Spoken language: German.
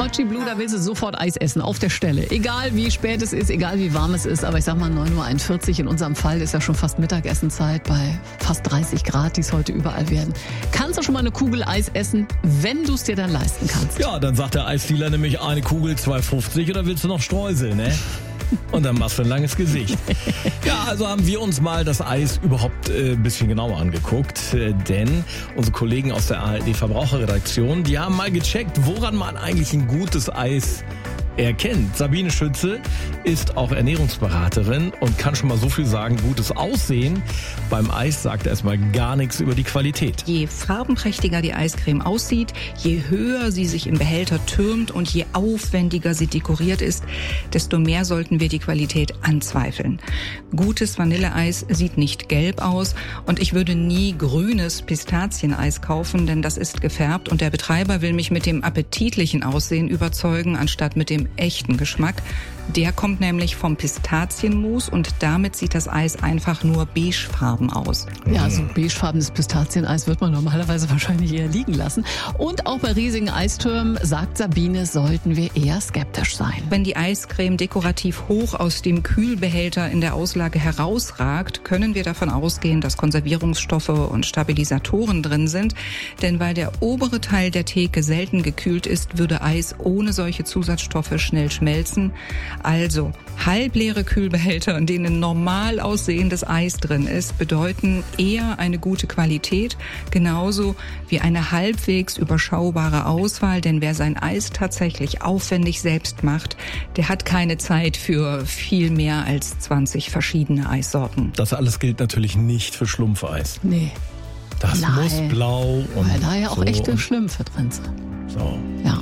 Touchy Blue, da willst du sofort Eis essen, auf der Stelle. Egal wie spät es ist, egal wie warm es ist, aber ich sag mal 9:41 Uhr. In unserem Fall ist ja schon fast Mittagessenzeit bei fast 30 Grad, die es heute überall werden. Kannst du schon mal eine Kugel Eis essen, wenn du es dir dann leisten kannst? Ja, dann sagt der Eisdealer nämlich eine Kugel 2,50 oder willst du noch Streusel, ne? Und dann machst du ein langes Gesicht. Ja, also haben wir uns mal das Eis überhaupt ein bisschen genauer angeguckt. Denn unsere Kollegen aus der ARD-Verbraucherredaktion, die haben mal gecheckt, woran man eigentlich ein gutes Eis erkennt. Sabine Schütze ist auch Ernährungsberaterin und kann schon mal so viel sagen, gutes Aussehen beim Eis sagt erstmal gar nichts über die Qualität. Je farbenprächtiger die Eiscreme aussieht, je höher sie sich im Behälter türmt und je aufwendiger sie dekoriert ist, desto mehr sollten wir die Qualität anzweifeln. Gutes Vanilleeis sieht nicht gelb aus und ich würde nie grünes Pistazieneis kaufen, denn das ist gefärbt und der Betreiber will mich mit dem appetitlichen Aussehen überzeugen, anstatt mit dem echten Geschmack. Der kommt nämlich vom Pistazienmus und damit sieht das Eis einfach nur beigefarben aus. Ja, so beigefarbenes Pistazieneis wird man normalerweise wahrscheinlich eher liegen lassen. Und auch bei riesigen Eistürmen, sagt Sabine, sollten wir eher skeptisch sein. Wenn die Eiscreme dekorativ hoch aus dem Kühlbehälter in der Auslage herausragt, können wir davon ausgehen, dass Konservierungsstoffe und Stabilisatoren drin sind. Denn weil der obere Teil der Theke selten gekühlt ist, würde Eis ohne solche Zusatzstoffe schnell schmelzen. Also halbleere Kühlbehälter, in denen normal aussehendes Eis drin ist, bedeuten eher eine gute Qualität, genauso wie eine halbwegs überschaubare Auswahl. Denn wer sein Eis tatsächlich aufwendig selbst macht, der hat keine Zeit für viel mehr als 20 verschiedene Eissorten. Das alles gilt natürlich nicht für Schlumpfeis. Nee. Das muss blau und weil da ja auch so echte Schlümpfe drin sind. So. Ja.